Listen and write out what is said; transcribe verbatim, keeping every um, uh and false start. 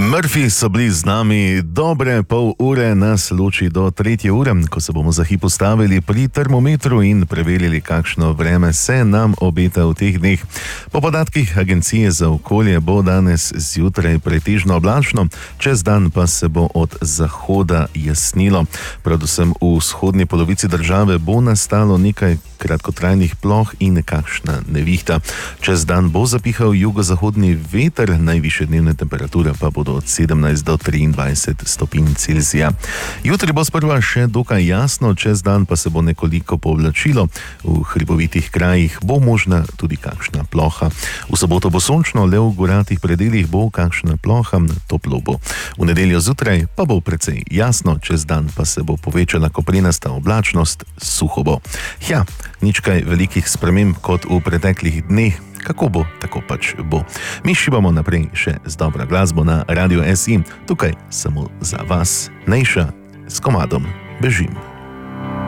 Murphy so bili z nami, dobre pol ure nas loči do tretje ure, ko se bomo za hip ustavili pri termometru in preverili, kakšno vreme se nam obeta v teh dneh. Po podatkih Agencije za okolje bo danes zjutraj pretežno oblačno, čez dan pa se bo od zahoda jasnilo. Predvsem v vzhodni polovici države bo nastalo nekaj kratkotrajnih ploh in nekakšna nevihta. Čez dan bo zapihal jugozahodni veter, najvišje dnevne temperature pa bodo od sedemnajst do triindvajset stopinj Celzija. Jutri bo sprva še dokaj jasno, čez dan pa se bo nekoliko povlačilo. V hribovitih krajih bo možna tudi kakšna ploha. V soboto bo sončno, le v goratih predelih bo kakšna ploha, toplo bo. V nedeljo zjutraj pa bo precej jasno, čez dan pa se bo povečala koprenasta oblačnost, suho bo. Ja, nič kaj velikih sprememb kot v preteklih dneh. Kako bo, tako pač bo. Mi šibamo naprej še z dobro glasbo na Radio S I. Tukaj samo za vas. Nejša s komadom Bežim.